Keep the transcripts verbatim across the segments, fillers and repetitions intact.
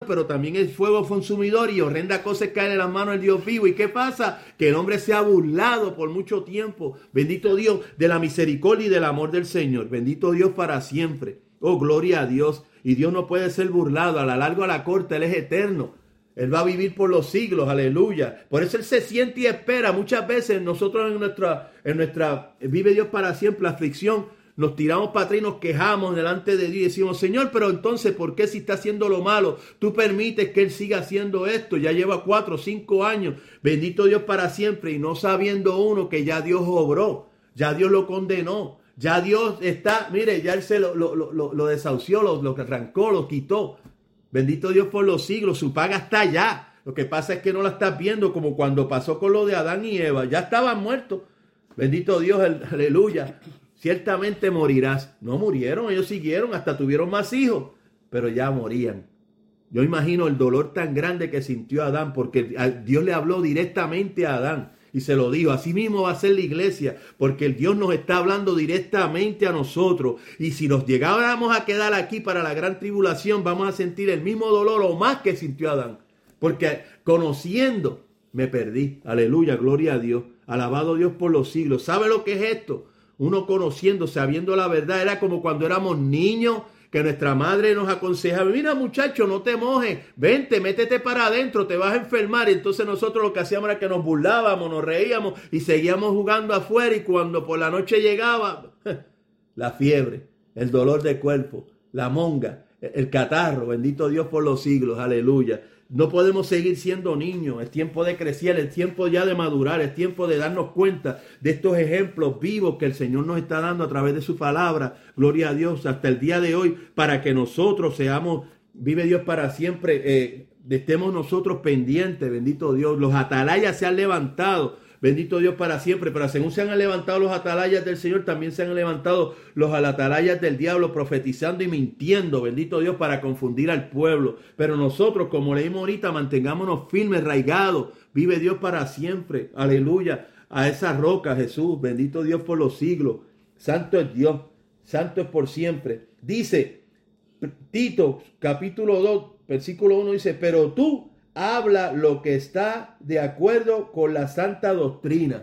pero también es fuego consumidor y horrenda cosa cae en las manos del Dios vivo. ¿Y qué pasa? Que el hombre se ha burlado por mucho tiempo. Bendito Dios, de la misericordia y del amor del Señor. Bendito Dios para siempre. Oh, gloria a Dios. Y Dios no puede ser burlado. A la larga o a la corta, Él es eterno. Él va a vivir por los siglos, aleluya. Por eso Él se siente y espera. Muchas veces nosotros en nuestra, en nuestra, vive Dios para siempre, la aflicción, nos tiramos para atrás y nos quejamos delante de Dios y decimos, Señor, pero entonces, ¿por qué si está haciendo lo malo? Tú permites que Él siga haciendo esto. Ya lleva cuatro o cinco años. Bendito Dios para siempre. Y no sabiendo uno que ya Dios obró. Ya Dios lo condenó. Ya Dios está, mire, ya Él se lo, lo, lo, lo desahució, lo, lo arrancó, lo quitó. Bendito Dios por los siglos, su paga está allá. Lo que pasa es que no la estás viendo como cuando pasó con lo de Adán y Eva. Ya estaban muertos. Bendito Dios, aleluya. Ciertamente morirás. No murieron, ellos siguieron, hasta tuvieron más hijos, pero ya morían. Yo imagino el dolor tan grande que sintió Adán, porque Dios le habló directamente a Adán. Y se lo dijo, así mismo va a ser la iglesia, porque el Dios nos está hablando directamente a nosotros. Y si nos llegáramos a quedar aquí para la gran tribulación, vamos a sentir el mismo dolor o más que sintió Adán. Porque conociendo, me perdí. Aleluya, gloria a Dios. Alabado Dios por los siglos. ¿Sabe lo que es esto? Uno conociendo, sabiendo la verdad. Era como cuando éramos niños, que nuestra madre nos aconsejaba, mira muchacho, no te mojes, vente, métete para adentro, te vas a enfermar. Y entonces nosotros lo que hacíamos era que nos burlábamos, nos reíamos y seguíamos jugando afuera. Y cuando por la noche llegaba, la fiebre, el dolor de cuerpo, la monga, el catarro, bendito Dios por los siglos, aleluya. No podemos seguir siendo niños, es tiempo de crecer, es tiempo ya de madurar, es tiempo de darnos cuenta de estos ejemplos vivos que el Señor nos está dando a través de su palabra, gloria a Dios, hasta el día de hoy, para que nosotros seamos, vive Dios para siempre, eh, estemos nosotros pendientes, bendito Dios, los atalayas se han levantado, bendito Dios para siempre, pero según se han levantado los atalayas del Señor, también se han levantado los atalayas del diablo, profetizando y mintiendo, bendito Dios, para confundir al pueblo. Pero nosotros, como leímos ahorita, mantengámonos firmes, arraigados, vive Dios para siempre, aleluya, a esa roca, Jesús, bendito Dios por los siglos, santo es Dios, santo es por siempre. Dice, Tito, capítulo dos, versículo uno, dice, pero tú, habla lo que está de acuerdo con la santa doctrina.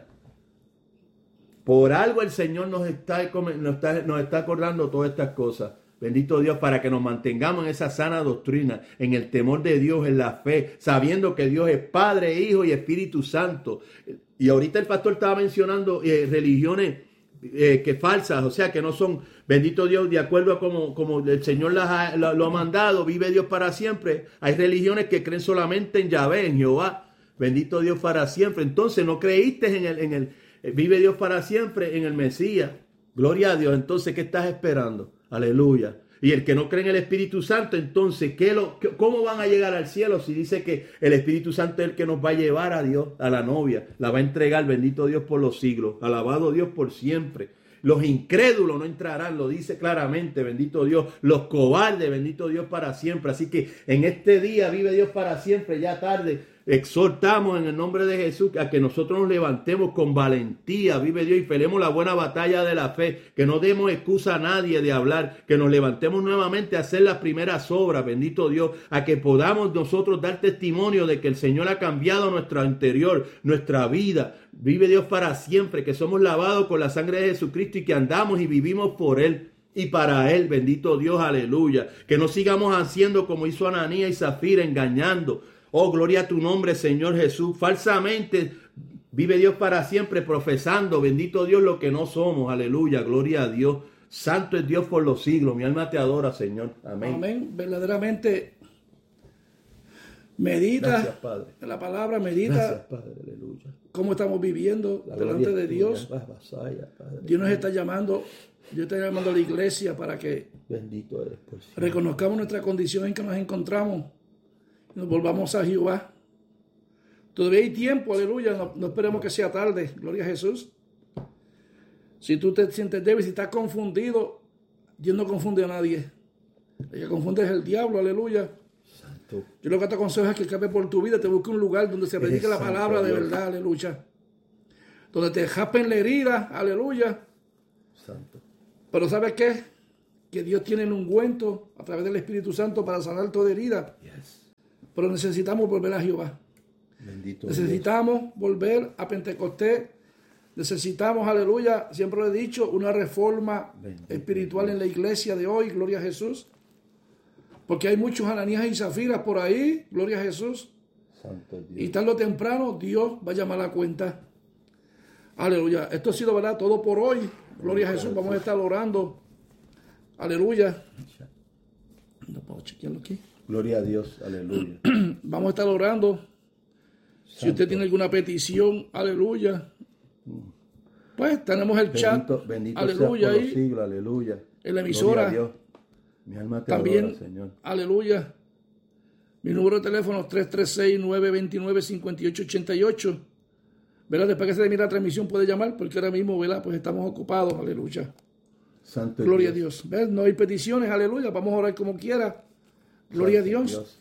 Por algo el Señor nos está, nos está, nos está acordando todas estas cosas. Bendito Dios, para que nos mantengamos en esa sana doctrina, en el temor de Dios, en la fe, sabiendo que Dios es Padre, Hijo y Espíritu Santo. Y ahorita el pastor estaba mencionando eh, religiones Eh, que falsas, o sea, que no son, bendito Dios, de acuerdo a como, como el Señor las ha, lo, lo ha mandado, vive Dios para siempre. Hay religiones que creen solamente en Yahvé, en Jehová, bendito Dios para siempre. Entonces no creíste en el, en el, vive Dios para siempre, en el Mesías, gloria a Dios. Entonces, ¿qué estás esperando? Aleluya. Y el que no cree en el Espíritu Santo, entonces, ¿qué lo, qué, ¿cómo van a llegar al cielo si dice que el Espíritu Santo es el que nos va a llevar a Dios, a la novia? La va a entregar, bendito Dios por los siglos, alabado Dios por siempre. Los incrédulos no entrarán, lo dice claramente, bendito Dios. Los cobardes, bendito Dios para siempre. Así que en este día vive Dios para siempre, ya tarde. Exhortamos en el nombre de Jesús a que nosotros nos levantemos con valentía, vive Dios, y peleemos la buena batalla de la fe, que no demos excusa a nadie de hablar, que nos levantemos nuevamente a hacer las primeras obras, bendito Dios, a que podamos nosotros dar testimonio de que el Señor ha cambiado nuestro interior, nuestra vida, vive Dios para siempre, que somos lavados con la sangre de Jesucristo y que andamos y vivimos por Él. Y para Él, bendito Dios, aleluya, que no sigamos haciendo como hizo Ananías y Zafira, engañando. Oh, gloria a tu nombre, Señor Jesús. Falsamente vive Dios para siempre, profesando, bendito Dios, lo que no somos. Aleluya, gloria a Dios. Santo es Dios por los siglos. Mi alma te adora, Señor. Amén. Amén. Verdaderamente, medita. Gracias, Padre. En la palabra, medita. Gracias, Padre. Aleluya. Cómo estamos viviendo La delante de Dios. Vasalla, Padre. Dios nos está llamando. Dios está llamando a la iglesia para que bendito eres por siempre. Reconozcamos nuestra condición en que nos encontramos. Nos volvamos a Jehová. Todavía hay tiempo, aleluya. No, no esperemos que sea tarde. Gloria a Jesús. Si tú te sientes débil, si estás confundido, Dios no confunde a nadie. El que confunde es el diablo, aleluya. Santo. Yo lo que te aconsejo es que escapes por tu vida, te busques un lugar donde se predique la palabra de verdad, aleluya. Donde te japen la herida, aleluya. Santo. Pero ¿sabes qué? Que Dios tiene el ungüento a través del Espíritu Santo para sanar toda herida. Yes. pero necesitamos volver a Jehová. Bendito Necesitamos Dios. volver a Pentecostés. Necesitamos, aleluya, siempre lo he dicho, una reforma Bendito espiritual Dios. en la iglesia de hoy, gloria a Jesús. Porque hay muchos Ananías y Zafiras por ahí, gloria a Jesús. Santo Dios. Y tarde o temprano Dios va a llamar la cuenta. Aleluya. Esto ha sido, ¿verdad? Todo por hoy. Gloria a Jesús. Vamos a estar orando. Aleluya. No puedo chequearlo aquí. Gloria a Dios. Aleluya. Vamos a estar orando. Santo. Si usted tiene alguna petición, aleluya. Pues tenemos el chat. Bendito, bendito aleluya. Sea por los siglos, aleluya. En la emisora. Gloria a Dios. Mi alma te También, adora, Señor. Aleluya. Mi número de teléfono es tres tres seis, nueve dos nueve, cinco ocho ocho ocho. ¿Verdad? Después que se termine la transmisión puede llamar, porque ahora mismo, ¿verdad? Pues estamos ocupados, aleluya. Santo Gloria Dios. a Dios. ¿Ves? No hay peticiones, aleluya. Vamos a orar como quiera. Gloria Santo a Dios. Dios.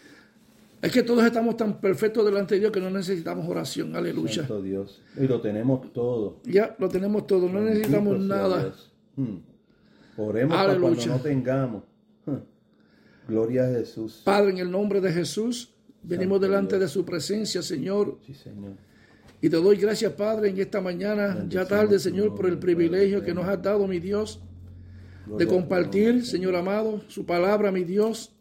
Es que todos estamos tan perfectos delante de Dios que no necesitamos oración, aleluya. Santo Dios. Y lo tenemos todo. Ya lo tenemos todo, no Bendito necesitamos sea nada. Dios. Hmm. Oremos Aleluya. para cuando no tengamos. Hmm. Gloria a Jesús. Padre, en el nombre de Jesús, venimos Santo delante Dios. de su presencia, Señor. Sí, Señor. Y te doy gracias, Padre, en esta mañana, ya tarde, Señor, por el privilegio que nos has dado, mi Dios, de compartir, Señor amado, su palabra, mi Dios.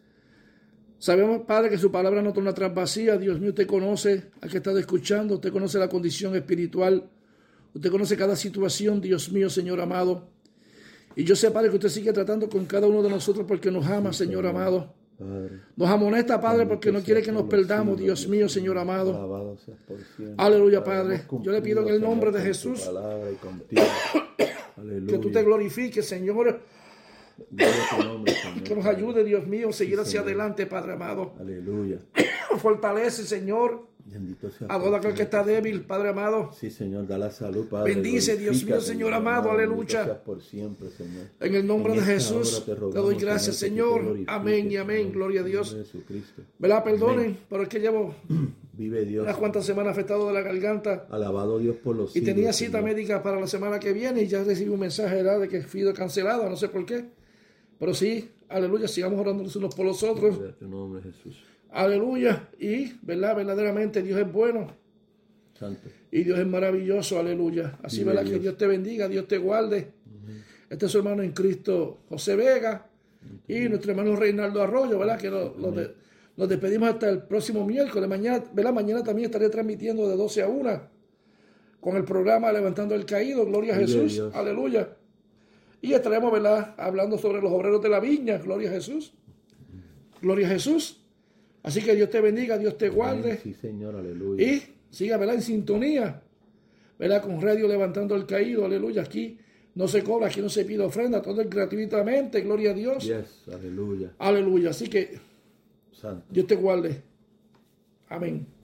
Sabemos, Padre, que su palabra no torna atrás vacía. Dios mío, usted conoce al que está escuchando, usted conoce la condición espiritual, usted conoce cada situación, Dios mío, Señor amado. Y yo sé, Padre, que usted sigue tratando con cada uno de nosotros porque nos ama, Sí, Señor Señor. amado. Padre. Nos amonesta, Padre, porque no Bendito quiere sea que nos por los perdamos, siglos, Dios mío, Señor amado. Alabado seas por siempre. Aleluya, Padre, Padre. hemos Yo le pido en el cumplido, nombre de Señor, con tu Jesús palabra y contigo. Aleluya. que tú te glorifiques, Señor, Gloria a tu nombre, Señor. que nos ayude, Dios mío, a seguir Sí, hacia Señor. adelante, Padre amado. Aleluya. Fortalece, Señor, Bendito sea a por todo aquel que siempre. está débil, Padre amado. Sí, Señor, da la salud, Padre. Bendice, Dios mío, Glorifícate, Señor mi amado, hermano. aleluya. Bendito seas por siempre, Señor. En el nombre En de esta Jesús, hora te te rogamos, doy gracias, Señor, que tú te Señor. glorifiques, Amén y amén. Señor, Gloria a en el Dios. nombre de Jesucristo. ¿Verdad? Perdonen, Amén. pero es que llevo Vive Dios. unas cuantas semanas afectado de la garganta. Alabado Dios por los Y siglos, tenía cita Señor. médica para la semana que viene y ya recibí un mensaje, ¿verdad?, de que fui cancelado, no sé por qué. Pero sí, aleluya, sigamos orando los unos por los otros. Gloria a tu nombre, Jesús. Aleluya. Y, ¿verdad? Verdaderamente Dios es bueno Santo. y Dios es maravilloso. Aleluya. Así, Vive ¿verdad? Dios. Que Dios te bendiga, Dios te guarde. Este es su hermano en Cristo, José Vega, y nuestro hermano Reinaldo Arroyo, ¿verdad? Que lo- lo de- nos despedimos hasta el próximo miércoles. Mañana, ¿verdad? Mañana también estaré transmitiendo de doce a una con el programa Levantando el Caído. Gloria a Vive Jesús. Dios. Aleluya. Y estaremos, ¿verdad?, hablando sobre los obreros de la viña. Gloria a Jesús. Gloria a Jesús. Así que Dios te bendiga, Dios te guarde. Sí, Señor, aleluya. Y siga, ¿verdad?, en sintonía, ¿verdad?, con Radio Levantando el Caído. Aleluya. Aquí no se cobra, aquí no se pide ofrenda, todo es gratuitamente. Gloria a Dios. Yes, aleluya. Aleluya. Así que Santo. Dios te guarde. Amén.